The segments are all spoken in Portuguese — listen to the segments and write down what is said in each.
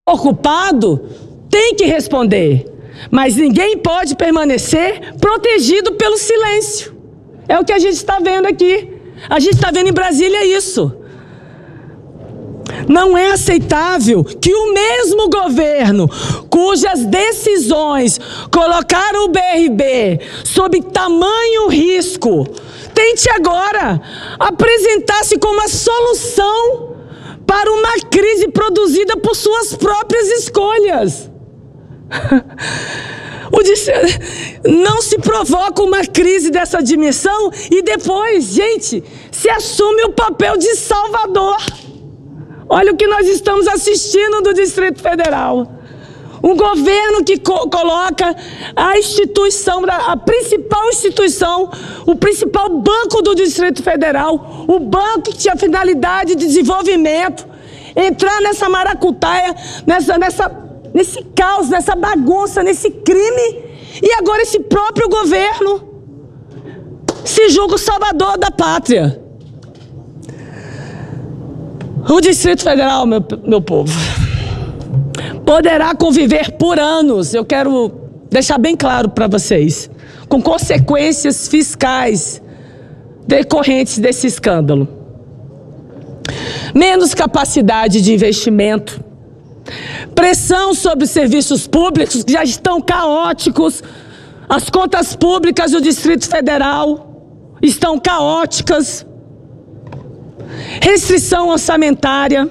ocupado tem que responder, mas ninguém pode permanecer protegido pelo silêncio. É o que a gente está vendo aqui. A gente está vendo em Brasília isso. Não é aceitável que o mesmo governo cujas decisões colocaram o BRB sob tamanho risco tente agora apresentar-se como a solução para uma crise produzida por suas próprias escolhas. Não se provoca uma crise dessa dimensão e depois, gente, se assume o papel de salvador. Olha o que nós estamos assistindo do Distrito Federal. Um governo que coloca a instituição, a principal instituição, o principal banco do Distrito Federal, o banco que tinha finalidade de desenvolvimento, entrar nessa maracutaia, nesse caos, nessa bagunça, nesse crime, e agora esse próprio governo se julga o salvador da pátria. O Distrito Federal, meu povo, poderá conviver por anos, eu quero deixar bem claro para vocês, com consequências fiscais decorrentes desse escândalo. Menos capacidade de investimento, pressão sobre os serviços públicos que já estão caóticos, as contas públicas do Distrito Federal estão caóticas, restrição orçamentária,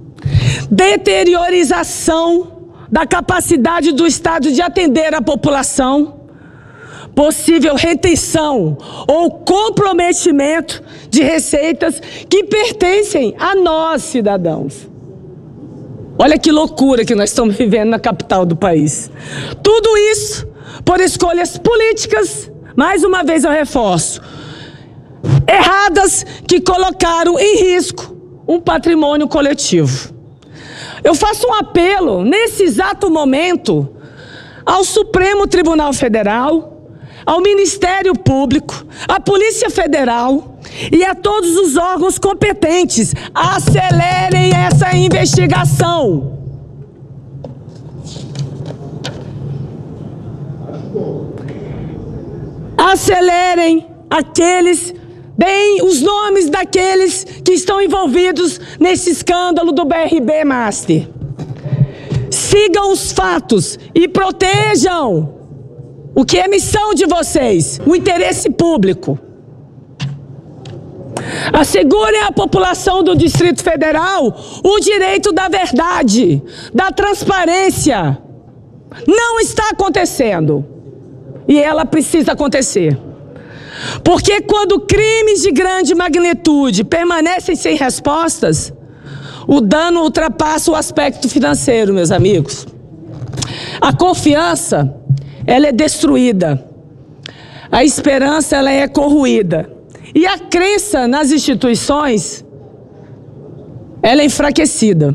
deteriorização da capacidade do Estado de atender a população, possível retenção ou comprometimento de receitas que pertencem a nós, cidadãos. Olha que loucura que nós estamos vivendo na capital do país. Tudo isso por escolhas políticas, mais uma vez eu reforço, erradas, que colocaram em risco um patrimônio coletivo. Eu faço um apelo, nesse exato momento, ao Supremo Tribunal Federal, ao Ministério Público, à Polícia Federal e a todos os órgãos competentes. Acelerem essa investigação. Acelerem deem os nomes daqueles que estão envolvidos nesse escândalo do BRB Master. Sigam os fatos e protejam o que é missão de vocês, o interesse público. Assegurem à população do Distrito Federal o direito da verdade, da transparência. Não está acontecendo. E ela precisa acontecer. Porque quando crimes de grande magnitude permanecem sem respostas, o dano ultrapassa o aspecto financeiro, meus amigos. A confiança, ela é destruída. A esperança, ela é corroída. E a crença nas instituições, ela é enfraquecida.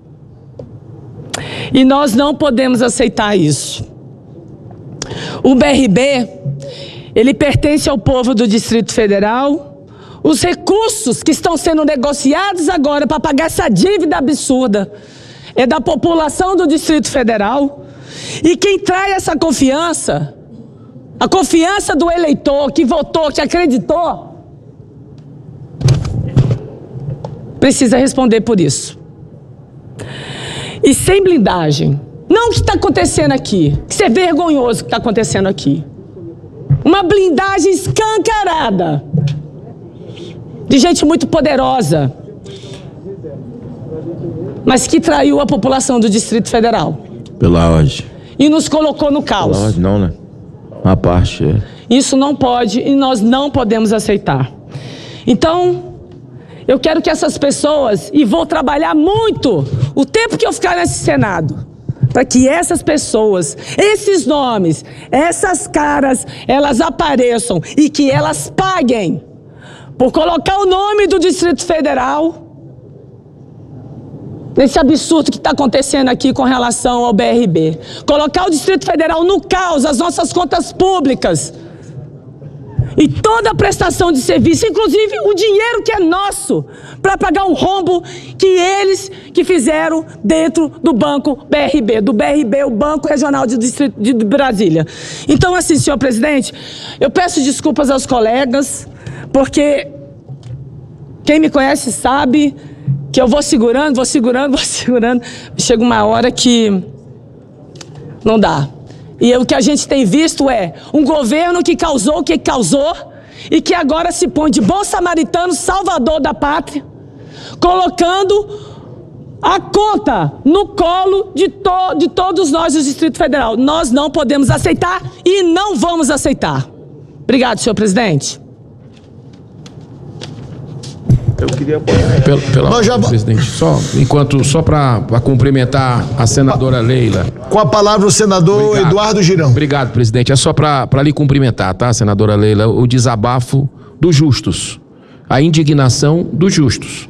E nós não podemos aceitar isso. O BRB, ele pertence ao povo do Distrito Federal. Os recursos que estão sendo negociados agora para pagar essa dívida absurda é da população do Distrito Federal. E quem traz essa confiança, a confiança do eleitor que votou, que acreditou, precisa responder por isso. E sem blindagem. Não o que está acontecendo aqui. Isso é vergonhoso o que está acontecendo aqui. Uma blindagem escancarada de gente muito poderosa, mas que traiu a população do Distrito Federal. Pela ordem. E nos colocou no caos. Pela ordem não, né? Uma parte é. Isso não pode e nós não podemos aceitar. Então, eu quero que essas pessoas, e vou trabalhar muito o tempo que eu ficar nesse Senado, para que essas pessoas, esses nomes, essas caras, elas apareçam e que elas paguem por colocar o nome do Distrito Federal nesse absurdo que está acontecendo aqui com relação ao BRB. Colocar o Distrito Federal no caos, as nossas contas públicas. e toda a prestação de serviço, inclusive o dinheiro que é nosso, para pagar um rombo que eles que fizeram dentro do Banco BRB, o Banco Regional de Distrito de Brasília. Então, assim, senhor presidente, eu peço desculpas aos colegas, porque quem me conhece sabe que eu vou segurando. Chega uma hora que não dá. E o que a gente tem visto é um governo que causou o que causou e que agora se põe de bom samaritano, salvador da pátria, colocando a conta no colo de todos nós do Distrito Federal. Nós não podemos aceitar e não vamos aceitar. Obrigado, senhor presidente. Eu queria... Presidente, só para cumprimentar a senadora Leila. Com a palavra o senador Eduardo Girão. Obrigado, presidente. É só para lhe cumprimentar, tá, senadora Leila? O desabafo dos justos, a indignação dos justos.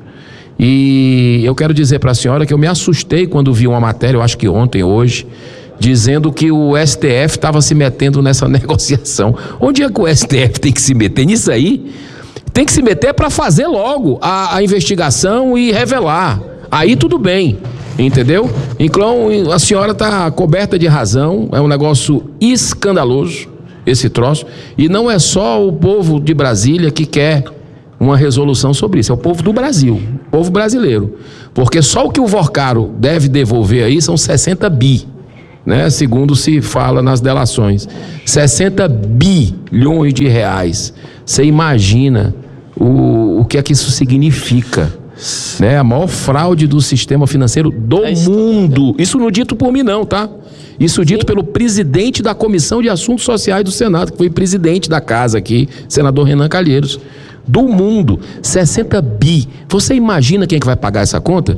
E eu quero dizer para a senhora que eu me assustei quando vi uma matéria, eu acho que ontem, hoje, dizendo que o STF estava se metendo nessa negociação. Onde é que o STF tem que se meter nisso aí? Tem que se meter para fazer logo a investigação e revelar. Aí tudo bem, entendeu? Então a senhora está coberta de razão, é um negócio escandaloso esse troço. E não é só o povo de Brasília que quer uma resolução sobre isso, é o povo do Brasil, o povo brasileiro. Porque só o que o Vorcaro deve devolver aí são 60 bi, né? Segundo se fala nas delações. 60 bilhões de reais. Você imagina o que é que isso significa, né? A maior fraude do sistema financeiro do mundo. Isso não dito por mim não, tá? Isso dito pelo presidente da Comissão de Assuntos Sociais do Senado, que foi presidente da casa aqui, senador Renan Calheiros. Do mundo, 60 bi. Você imagina quem é que vai pagar essa conta?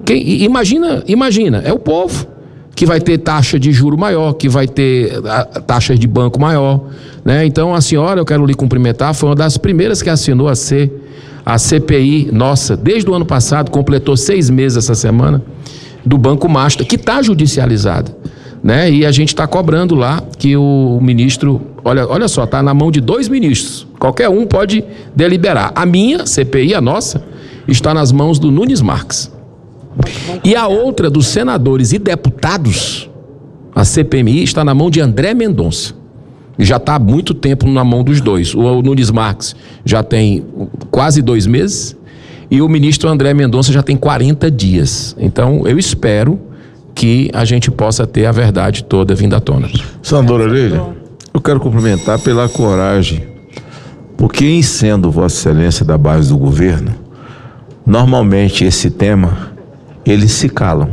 Imagina, é o povo que vai ter taxa de juro maior, que vai ter taxas de banco maior, né? Então a senhora, eu quero lhe cumprimentar, foi uma das primeiras que assinou a CPI nossa, desde o ano passado, completou 6 meses essa semana, do Banco Master, que está judicializada, né? E a gente está cobrando lá que o ministro, olha só, está na mão de 2 ministros, qualquer um pode deliberar. A minha CPI, a nossa, está nas mãos do Nunes Marques. E a outra dos senadores e deputados, a CPMI, está na mão de André Mendonça. E já está há muito tempo na mão dos dois. O Nunes Marques já tem quase 2 meses e o ministro André Mendonça já tem 40 dias. Então eu espero que a gente possa ter a verdade toda vindo à tona. Senadora Leila, eu quero cumprimentar pela coragem, porque em sendo Vossa Excelência da base do governo, normalmente esse tema eles se calam.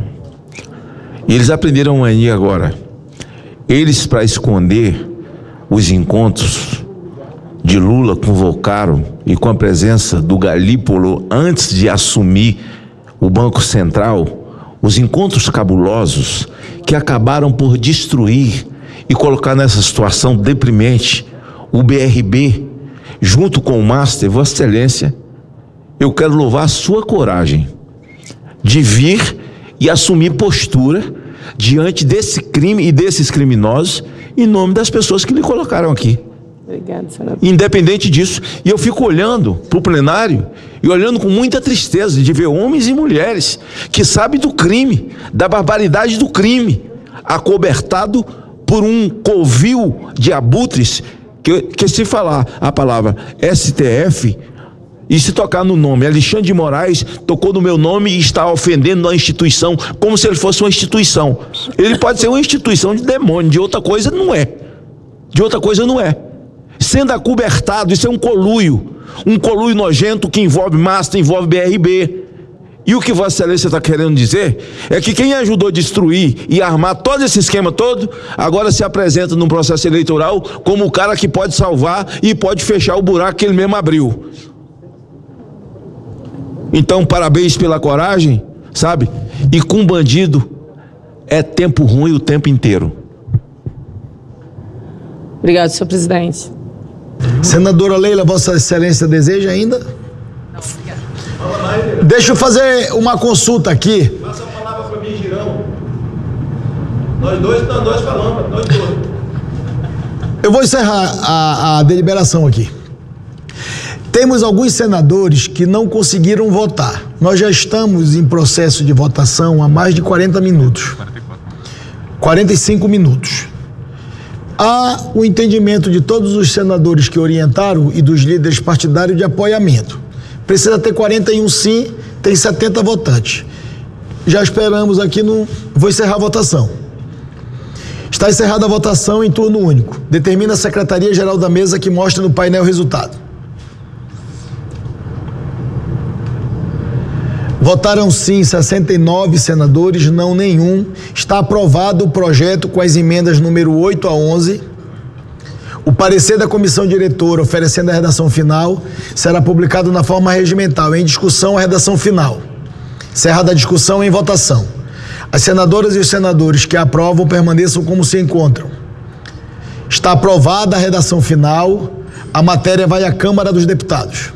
E eles aprenderam aí agora. Eles, para esconder os encontros de Lula com Volcaro e com a presença do Galípolo antes de assumir o Banco Central, os encontros cabulosos que acabaram por destruir e colocar nessa situação deprimente o BRB, junto com o Master, Vossa Excelência, eu quero louvar a sua coragem de vir e assumir postura diante desse crime e desses criminosos em nome das pessoas que lhe colocaram aqui. Obrigado, senador. Independente disso, e eu fico olhando para o plenário e olhando com muita tristeza de ver homens e mulheres que sabem do crime, da barbaridade do crime, acobertado por um covil de abutres que se falar a palavra STF e se tocar no nome Alexandre de Moraes, tocou no meu nome e está ofendendo a instituição como se ele fosse uma instituição. Ele pode ser uma instituição de demônio, de outra coisa não é. De outra coisa não é. Sendo acobertado, isso é um conluio nojento que envolve Master, envolve BRB. E o que Vossa Excelência está querendo dizer é que quem ajudou a destruir e armar todo esse esquema todo, agora se apresenta num processo eleitoral como o cara que pode salvar e pode fechar o buraco que ele mesmo abriu. Então, parabéns pela coragem, sabe? E com bandido é tempo ruim o tempo inteiro. Obrigado, senhor presidente. Senadora Leila, Vossa Excelência deseja ainda? Não. Deixa eu fazer uma consulta aqui. Passa a palavra para mim, Girão. Nós falamos, nós dois. Eu vou encerrar a deliberação aqui. Temos alguns senadores que não conseguiram votar. Nós já estamos em processo de votação há mais de 40 minutos. 45 minutos. Há o entendimento de todos os senadores que orientaram e dos líderes partidários de apoiamento. Precisa ter 41 sim, tem 70 votantes. Já esperamos aqui Vou encerrar a votação. Está encerrada a votação em turno único. Determina a Secretaria-Geral da Mesa que mostra no painel o resultado. Votaram sim 69 senadores, não nenhum. Está aprovado o projeto com as emendas número 8 a 11. O parecer da comissão diretora oferecendo a redação final será publicado na forma regimental. Em discussão, a redação final. Encerrada a discussão, em votação. As senadoras e os senadores que aprovam permaneçam como se encontram. Está aprovada a redação final. A matéria vai à Câmara dos Deputados.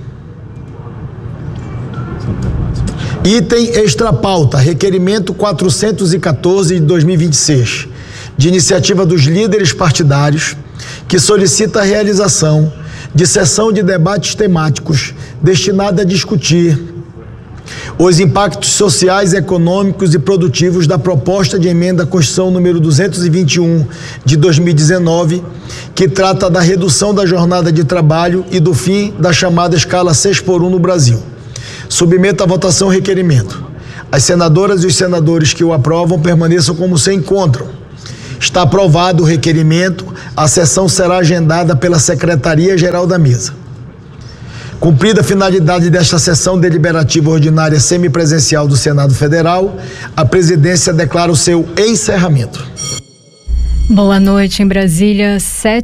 Item extra pauta, requerimento 414 de 2026, de iniciativa dos líderes partidários, que solicita a realização de sessão de debates temáticos destinada a discutir os impactos sociais, econômicos e produtivos da proposta de emenda à Constituição número 221 de 2019, que trata da redução da jornada de trabalho e do fim da chamada escala 6x1 no Brasil. Submeta à votação o requerimento. As senadoras e os senadores que o aprovam permaneçam como se encontram. Está aprovado o requerimento. A sessão será agendada pela Secretaria-Geral da Mesa. Cumprida a finalidade desta sessão deliberativa ordinária semipresencial do Senado Federal, a presidência declara o seu encerramento. Boa noite em Brasília,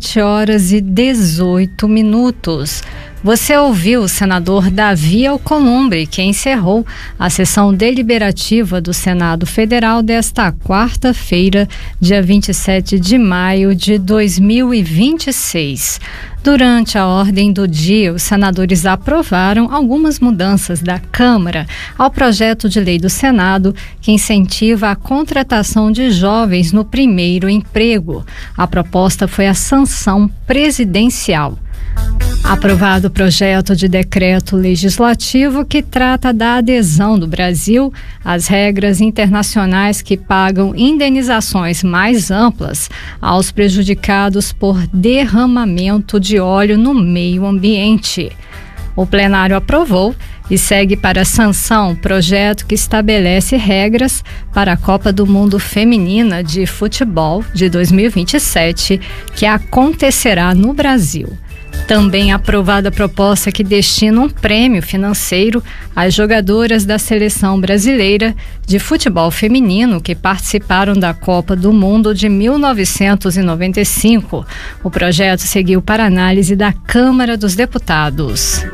7h18. Você ouviu o senador Davi Alcolumbre, que encerrou a sessão deliberativa do Senado Federal desta quarta-feira, dia 27 de maio de 2026. Durante a ordem do dia, os senadores aprovaram algumas mudanças da Câmara ao projeto de lei do Senado que incentiva a contratação de jovens no primeiro emprego. A proposta foi a sanção presidencial. Aprovado o projeto de decreto legislativo que trata da adesão do Brasil às regras internacionais que pagam indenizações mais amplas aos prejudicados por derramamento de óleo no meio ambiente. O plenário aprovou e segue para sanção o projeto que estabelece regras para a Copa do Mundo Feminina de Futebol de 2027, que acontecerá no Brasil. Também aprovada a proposta que destina um prêmio financeiro às jogadoras da seleção brasileira de futebol feminino que participaram da Copa do Mundo de 1995. O projeto seguiu para análise da Câmara dos Deputados.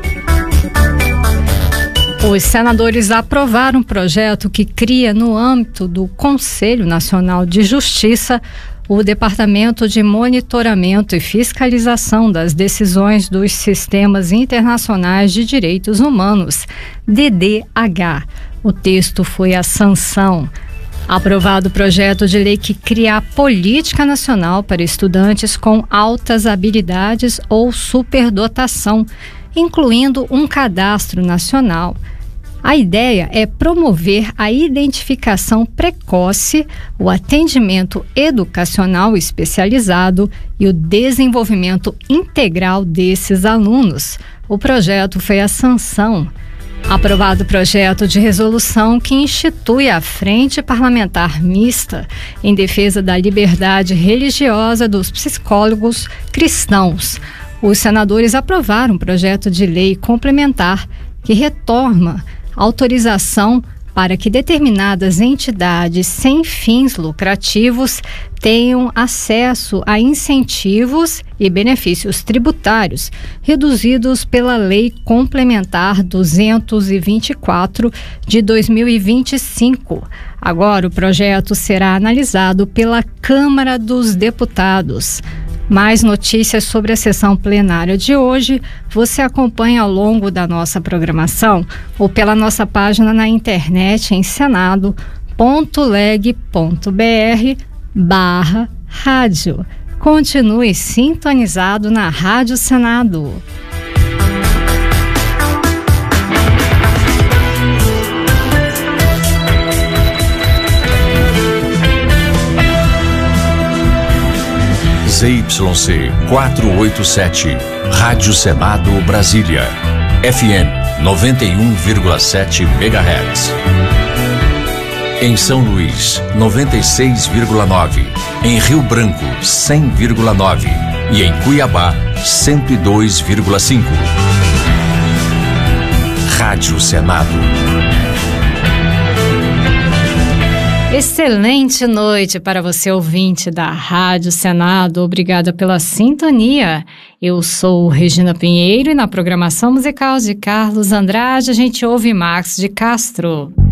Os senadores aprovaram um projeto que cria, no âmbito do Conselho Nacional de Justiça, o Departamento de Monitoramento e Fiscalização das Decisões dos Sistemas Internacionais de Direitos Humanos, DDH. O texto foi a sanção. Aprovado o projeto de lei que cria a Política Nacional para Estudantes com Altas Habilidades ou Superdotação, incluindo um cadastro nacional. A ideia é promover a identificação precoce, o atendimento educacional especializado e o desenvolvimento integral desses alunos. O projeto foi a sanção. Aprovado o projeto de resolução que institui a Frente Parlamentar Mista em defesa da liberdade religiosa dos psicólogos cristãos. Os senadores aprovaram um projeto de lei complementar que retoma autorização para que determinadas entidades sem fins lucrativos tenham acesso a incentivos e benefícios tributários reduzidos pela Lei Complementar 224 de 2025. Agora o projeto será analisado pela Câmara dos Deputados. Mais notícias sobre a sessão plenária de hoje você acompanha ao longo da nossa programação ou pela nossa página na internet em senado.leg.br/rádio. Continue sintonizado na Rádio Senado. ZYC 487, Rádio Senado Brasília, FM 91,7 MHz. Em São Luís, 96,9. Em Rio Branco, 100,9. E em Cuiabá, 102,5. Rádio Senado. Excelente noite para você, ouvinte da Rádio Senado. Obrigada pela sintonia. Eu sou Regina Pinheiro e na programação musical de Carlos Andrade a gente ouve Max de Castro.